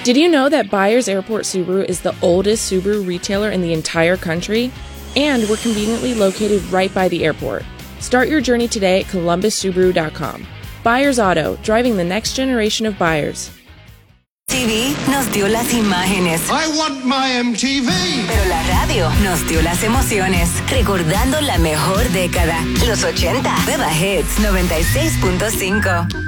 Did you know that Byers Airport Subaru is the oldest Subaru retailer in the entire country? And we're conveniently located right by the airport. Start your journey today at columbussubaru.com. Byers Auto, driving the next generation of buyers. TV nos dio las imágenes. I want my MTV. Pero la radio nos dio las emociones. Recordando la mejor década, los 80. Beba Hits 96.5.